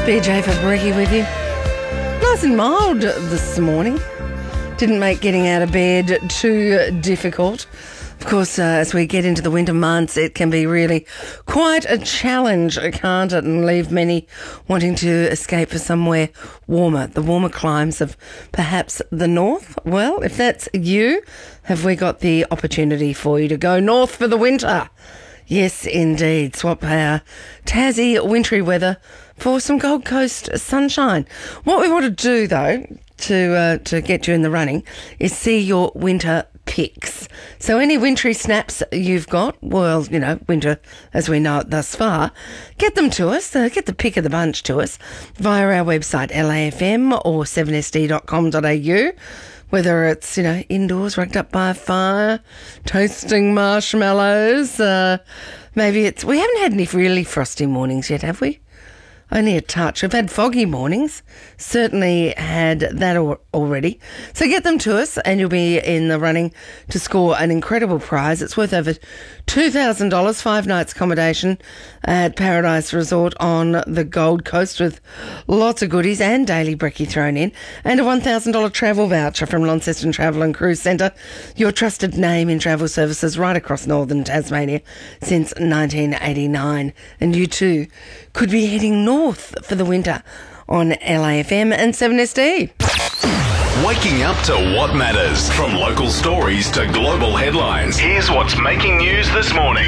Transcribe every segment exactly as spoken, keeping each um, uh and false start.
B J Fabricki with you. Nice and mild this morning. Didn't make getting out of bed too difficult. Of course, uh, as we get into the winter months, it can be really quite a challenge, can't it? And leave many wanting to escape for somewhere warmer, the warmer climes of perhaps the north. Well, if that's you, have we got the opportunity for you to go north for the winter? Yes, indeed. Swap our Tassie wintry weather for some Gold Coast sunshine. What we want to do, though, to uh, to get you in the running, is see your winter picks. So any wintry snaps you've got, well, you know, winter as we know it thus far, get them to us, uh, get the pick of the bunch to us via our website, L A F M or seven S D dot com dot A U. Whether it's, you know, indoors, rugged up by a fire, toasting marshmallows, uh, maybe it's... We haven't had any really frosty mornings yet, have we? Only a touch. We've had foggy mornings. Certainly had that al- already. So get them to us and you'll be in the running to score an incredible prize. It's worth over two thousand dollars, five nights accommodation at Paradise Resort on the Gold Coast with lots of goodies and daily brekkie thrown in, and a one thousand dollars travel voucher from Launceston Travel and Cruise Centre, your trusted name in travel services right across northern Tasmania since nineteen eighty-nine. And you too could be heading north for the winter on L A F M and seven S D. Waking up to what matters. From local stories to global headlines, here's what's making news this morning.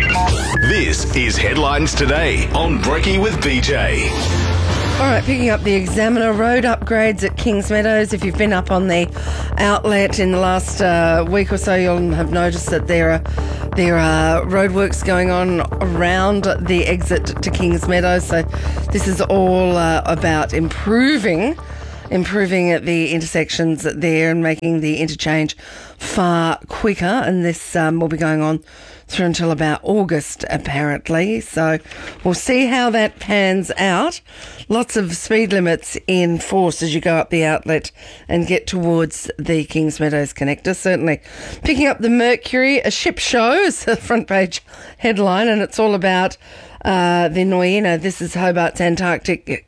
This is Headlines Today on Brekkie with B J. All right, picking up the Examiner road upgrades at Kings Meadows. If you've been up on the outlet in the last uh, week or so, you'll have noticed that there are there are roadworks going on around the exit to Kings Meadows. So this is all uh, about improving improving at the intersections there and making the interchange far quicker. And this um, will be going on through until about August, apparently. So we'll see how that pans out. Lots of speed limits in force as you go up the outlet and get towards the Kings Meadows connector, certainly. Picking up the Mercury, a ship show is the front page headline, and it's all about uh, the Noyena. This is Hobart's Antarctic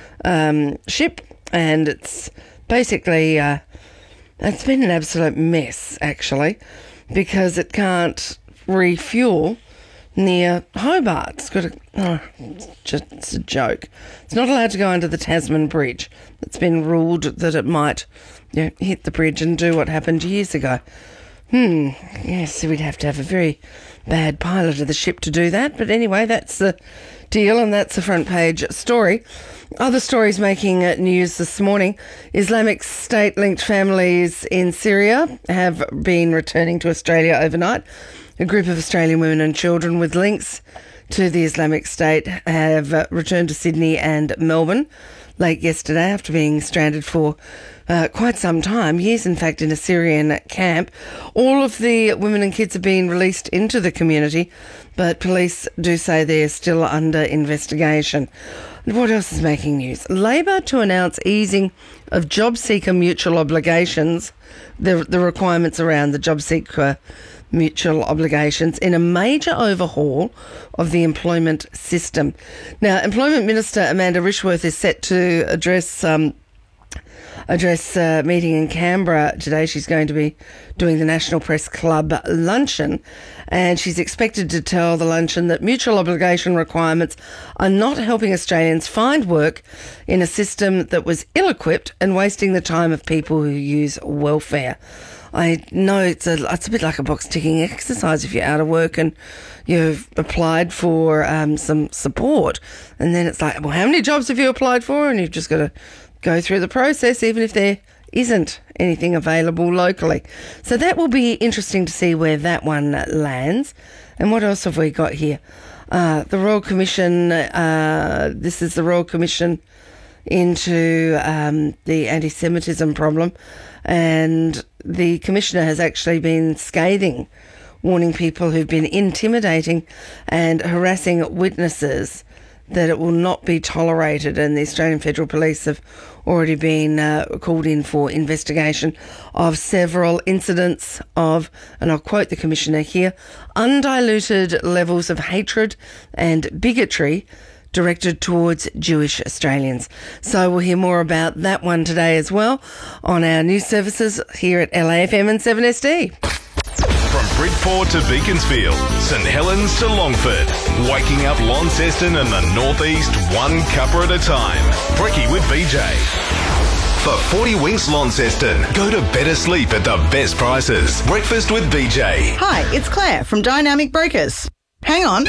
um, ship, and it's basically, uh, it's been an absolute mess, actually, because it can't refuel near Hobart. It's got a, oh, it's just it's a joke. It's not allowed to go under the Tasman Bridge. It's been ruled that it might, you know, hit the bridge and do what happened years ago. Hmm, yes, we'd have to have a very bad pilot of the ship to do that. But anyway, that's the deal, and that's the front page story. Other stories making news this morning. Islamic State-linked families in Syria have been returning to Australia overnight. A group of Australian women and children with links to the Islamic State have uh, returned to Sydney and Melbourne late yesterday after being stranded for uh, quite some time, years in fact, in a Syrian camp. All of the women and kids have been released into the community, but police do say they're still under investigation. What else is making news? Labor to announce easing of job seeker mutual obligations, the, the requirements around the job seeker mutual obligations in a major overhaul of the employment system. Now, Employment Minister Amanda Rishworth is set to address um, address a meeting in Canberra today. She's going to be doing the National Press Club luncheon, and she's expected to tell the luncheon that mutual obligation requirements are not helping Australians find work in a system that was ill-equipped and wasting the time of people who use welfare. I know it's a it's a bit like a box ticking exercise if you're out of work and you've applied for um, some support, and then it's like, well, how many jobs have you applied for? And you've just got to go through the process, even if there isn't anything available locally. So that will be interesting to see where that one lands. And what else have we got here? Uh, the Royal Commission. Uh, this is the Royal Commission into um, the anti-Semitism problem, and the Commissioner has actually been scathing, warning people who've been intimidating and harassing witnesses that it will not be tolerated, and the Australian Federal Police have already been uh, called in for investigation of several incidents of, and I'll quote the Commissioner here, undiluted levels of hatred and bigotry directed towards Jewish Australians. So we'll hear more about that one today as well on our news services here at L A F M and seven S D. From Bridport to Beaconsfield, St Helens to Longford, waking up Launceston and the northeast one cuppa at a time. Brekkie with B J. For forty winks Launceston, go to better sleep at the best prices. Breakfast with B J. Hi, it's Claire from Dynamic Brokers. Hang on.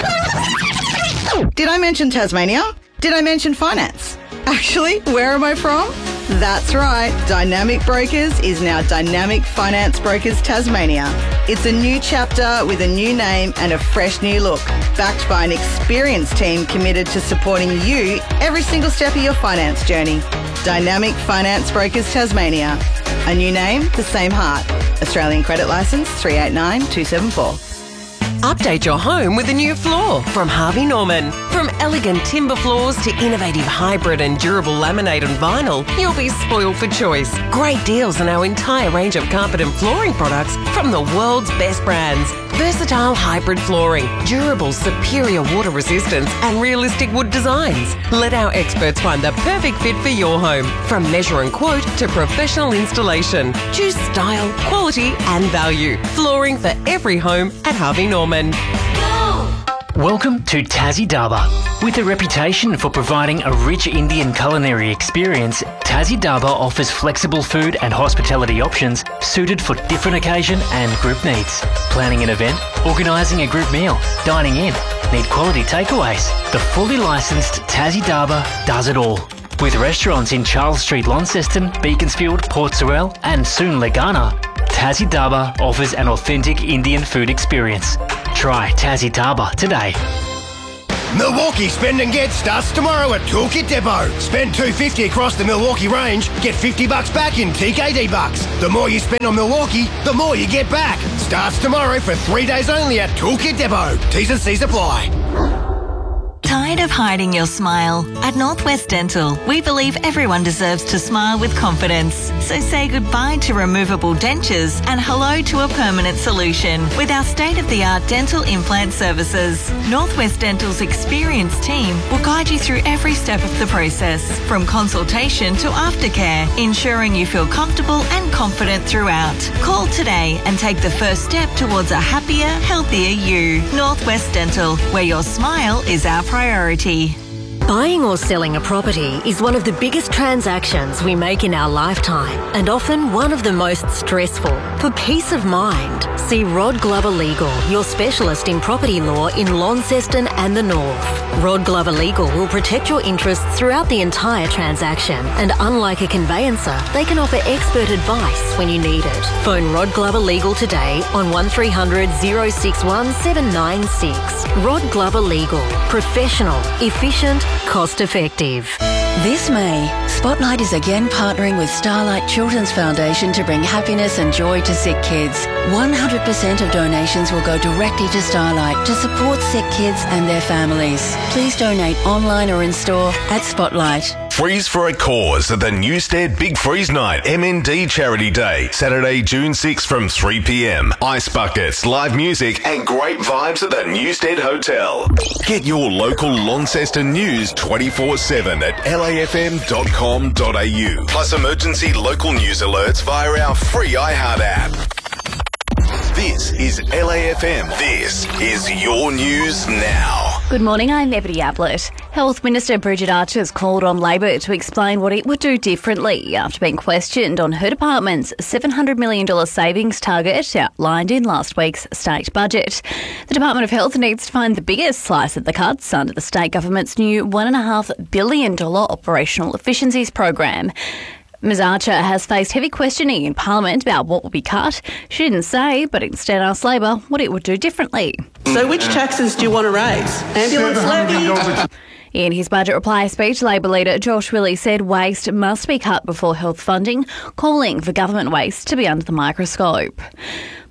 Did I mention Tasmania? Did I mention finance? Actually, where am I from? That's right, Dynamic Brokers is now Dynamic Finance Brokers Tasmania. It's a new chapter with a new name and a fresh new look, backed by an experienced team committed to supporting you every single step of your finance journey. Dynamic Finance Brokers Tasmania. A new name, the same heart. Australian Credit Licence three eight nine two seven four. Update your home with a new floor from Harvey Norman. From elegant timber floors to innovative hybrid and durable laminate and vinyl, you'll be spoiled for choice. Great deals on our entire range of carpet and flooring products from the world's best brands. Versatile hybrid flooring, durable superior water resistance and realistic wood designs. Let our experts find the perfect fit for your home. From measure and quote to professional installation. Choose style, quality and value. Flooring for every home at Harvey Norman. Welcome to Tassie Dhaba. With a reputation for providing a rich Indian culinary experience, Tassie Dhaba offers flexible food and hospitality options suited for different occasion and group needs. Planning an event, organising a group meal, dining in, need quality takeaways. The fully licensed Tassie Dhaba does it all. With restaurants in Charles Street, Launceston, Beaconsfield, Port Sorell and soon Legana, Tassie Dhaba offers an authentic Indian food experience. Try Tassie Dhaba today. Milwaukee Spend and Get starts tomorrow at Toolkit Depot. Spend two hundred fifty dollars across the Milwaukee range, get fifty bucks back in T K D bucks. The more you spend on Milwaukee, the more you get back. Starts tomorrow for three days only at Toolkit Depot. T's and C's apply. Tired of hiding your smile? At Northwest Dental, we believe everyone deserves to smile with confidence. So say goodbye to removable dentures and hello to a permanent solution with our state-of-the-art dental implant services. Northwest Dental's experienced team will guide you through every step of the process, from consultation to aftercare, ensuring you feel comfortable and confident throughout. Call today and take the first step towards a happier, healthier you. Northwest Dental, where your smile is our priority. Priority. Buying or selling a property is one of the biggest transactions we make in our lifetime and often one of the most stressful. For peace of mind, see Rod Glover Legal, your specialist in property law in Launceston and the North. Rod Glover Legal will protect your interests throughout the entire transaction, and unlike a conveyancer, they can offer expert advice when you need it. Phone Rod Glover Legal today on one three hundred, oh six one, seven nine six. Rod Glover Legal. Professional, efficient, cost effective. This May, Spotlight is again partnering with Starlight Children's Foundation to bring happiness and joy to sick kids. one hundred percent of donations will go directly to Starlight to support sick kids and their families. Please donate online or in store at Spotlight. Freeze for a cause at the Newstead Big Freeze Night M N D Charity Day, Saturday, June sixth from three p m. Ice buckets, live music and great vibes at the Newstead Hotel. Get your local Launceston news twenty-four seven at L A F M dot com dot a u. Plus emergency local news alerts via our free iHeart app. This is L A F M. This is your news now. Good morning, I'm Ebony Ablett. Health Minister Bridget Archer has called on Labor to explain what it would do differently after being questioned on her department's seven hundred million dollars savings target outlined in last week's state budget. The Department of Health needs to find the biggest slice of the cuts under the state government's new one point five billion dollars operational efficiencies program. Ms Archer has faced heavy questioning in Parliament about what will be cut. She didn't say, but instead asked Labor what it would do differently. So which taxes do you want to raise? Ambulance levy? In his budget reply speech, Labor leader Josh Willey said waste must be cut before health funding, calling for government waste to be under the microscope.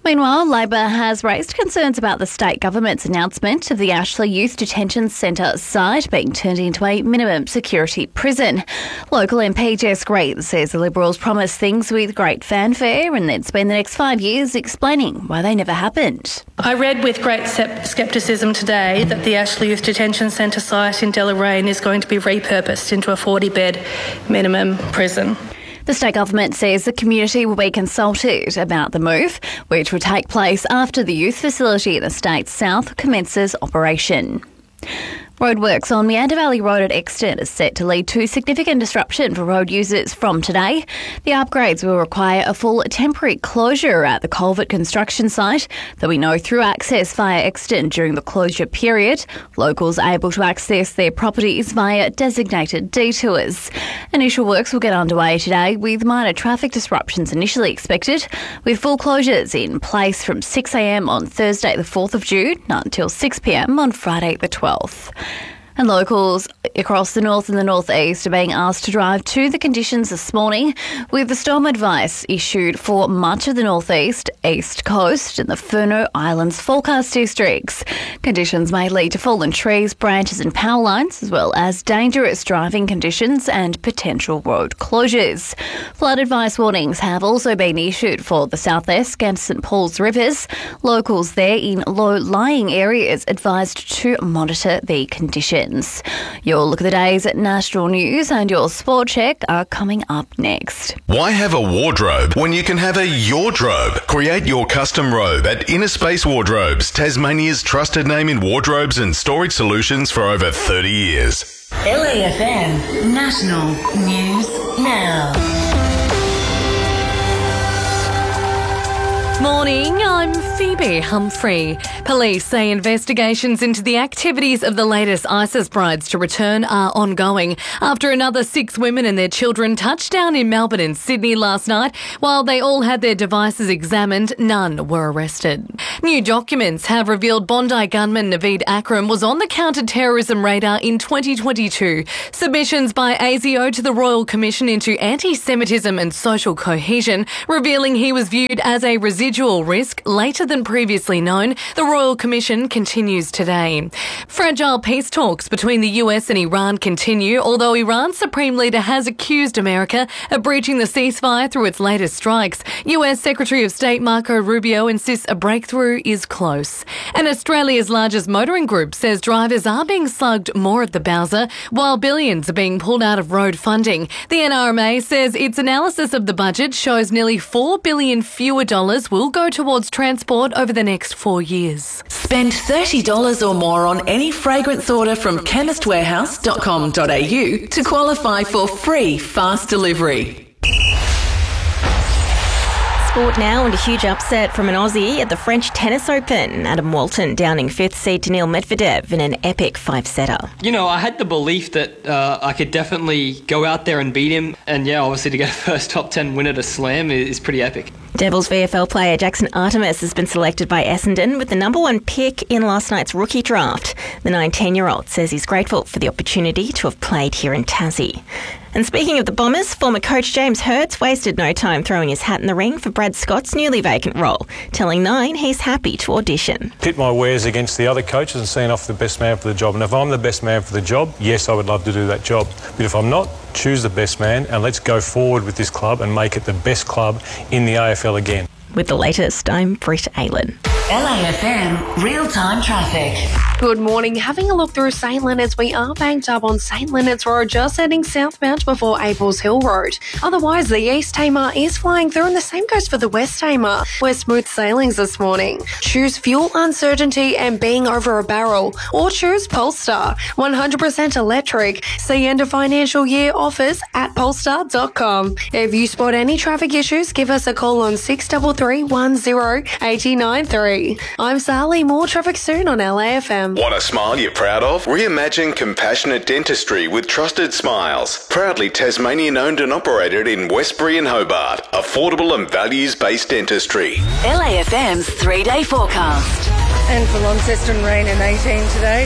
Meanwhile, Labor has raised concerns about the state government's announcement of the Ashley Youth Detention Centre site being turned into a minimum security prison. Local M P Jess Green says the Liberals promised things with great fanfare and they'd spend the next five years explaining why they never happened. I read with great scepticism today that the Ashley Youth Detention Centre site in Deloraine is going to be repurposed into a forty-bed minimum prison. The state government says the community will be consulted about the move, which will take place after the youth facility in the state's south commences operation. Roadworks on Meander Valley Road at Exton is set to lead to significant disruption for road users from today. The upgrades will require a full temporary closure at the culvert construction site. There'll be no through access via Exton during the closure period. Locals are able to access their properties via designated detours. Initial works will get underway today with minor traffic disruptions initially expected, with full closures in place from six a m on Thursday the fourth of June until six p m on Friday the twelfth. And locals across the north and the northeast are being asked to drive to the conditions this morning, with the storm advice issued for much of the northeast, east coast and the Furneaux Islands forecast districts. Conditions may lead to fallen trees, branches and power lines, as well as dangerous driving conditions and potential road closures. Flood advice warnings have also been issued for the South Esk and St Paul's rivers. Locals there in low-lying areas advised to monitor the conditions. Your look of the day's national news and your sport check are coming up next. Why have a wardrobe when you can have a yardrobe? Create your custom robe at Inner Space Wardrobes, Tasmania's trusted name in wardrobes and storage solutions for over thirty years. L A F M National News Now. Morning, I'm Phoebe Humphrey. Police say investigations into the activities of the latest ISIS brides to return are ongoing after another six women and their children touched down in Melbourne and Sydney last night. While they all had their devices examined, none were arrested. New documents have revealed Bondi gunman Naveed Akram was on the counter-terrorism radar in twenty twenty-two. Submissions by A S I O to the Royal Commission into Anti-Semitism and Social Cohesion revealing he was viewed as a residual risk later than previously known. The Royal Commission continues today. Fragile peace talks between the U S and Iran continue, although Iran's Supreme Leader has accused America of breaching the ceasefire through its latest strikes. U S Secretary of State Marco Rubio insists a breakthrough is close. And Australia's largest motoring group says drivers are being slugged more at the Bowser, while billions are being pulled out of road funding. The N R M A says its analysis of the budget shows nearly four billion dollars fewer dollars will go towards transport over the next four years. Spend thirty dollars or more on any fragrance order from chemist warehouse dot com dot a u to qualify for free fast delivery. Sport now, and a huge upset from an Aussie at the French Tennis Open. Adam Walton downing fifth seed Daniil Medvedev in an epic five-setter. You know, I had the belief that uh, I could definitely go out there and beat him. And yeah, obviously to get a first top ten win at a slam is, is pretty epic. Devils V F L player Jackson Artemis has been selected by Essendon with the number one pick in last night's rookie draft. The nineteen-year-old says he's grateful for the opportunity to have played here in Tassie. And speaking of the Bombers, former coach James Hirds wasted no time throwing his hat in the ring for Brad Scott's newly vacant role, telling Nine he's happy to audition. Pit my wares against the other coaches and seeing off the best man for the job. And if I'm the best man for the job, yes, I would love to do that job. But if I'm not, choose the best man and let's go forward with this club and make it the best club in the A F L again. With the latest, I'm Britt Aylen. L A F M real-time traffic. Good morning. Having a look through Saint Leonard's, we are banked up on Saint Leonard's Road, just heading southbound before Aples Hill Road. Otherwise, the East Tamar is flying through, and the same goes for the West Tamar. We're smooth sailings this morning. Choose fuel uncertainty and being over a barrel, or choose Polestar, one hundred percent electric. See end of financial year offers at polestar dot com. If you spot any traffic issues, give us a call on six three three, one zero eight nine three. I'm Sally. More traffic soon on L A F M. Want a smile you're proud of? Reimagine compassionate dentistry with Trusted Smiles. Proudly Tasmanian owned and operated in Westbury and Hobart. Affordable and values-based dentistry. L A F M's three-day forecast. And for Launceston, rain and eighteen today.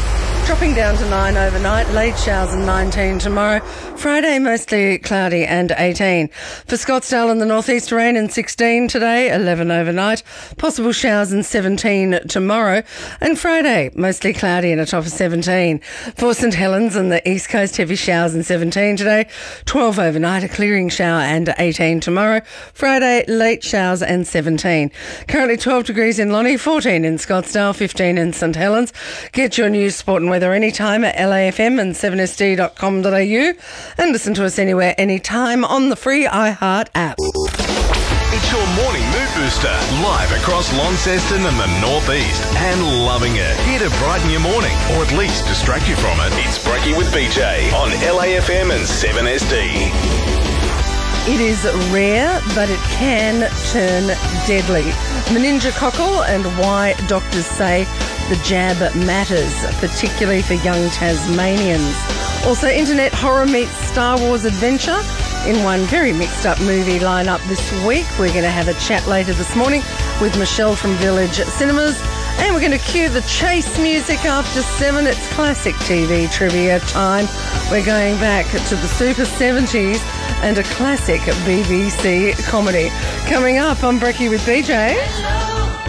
Dropping down to nine overnight, late showers and nineteen tomorrow. Friday, mostly cloudy and eighteen. For Scottsdale and the northeast, rain and sixteen today, eleven overnight. Possible showers and seventeen tomorrow. And Friday, mostly cloudy and a top of seventeen. For St Helens and the east coast, heavy showers and seventeen today. twelve overnight, a clearing shower and eighteen tomorrow. Friday, late showers and seventeen. Currently twelve degrees in Lonnie, fourteen in Scottsdale, fifteen in St Helens. Get your news, sport and weather anytime at L A F M and seven S D dot com dot a u and listen to us anywhere, anytime on the free iHeart app. It's your morning mood booster, live across Launceston and the northeast, and loving it. Here to brighten your morning, or at least distract you from it. It's Brekkie with B J on L A F M and seven S D. It is rare, but it can turn deadly. Meningococcal and why doctors say the jab matters, particularly for young Tasmanians. Also, internet horror meets Star Wars adventure in one very mixed up movie lineup this week. We're going to have a chat later this morning with Michelle from Village Cinemas. And we're going to cue the chase music after seven. It's classic T V trivia time. We're going back to the Super seventies and a classic B B C comedy. Coming up on Brekkie with B J.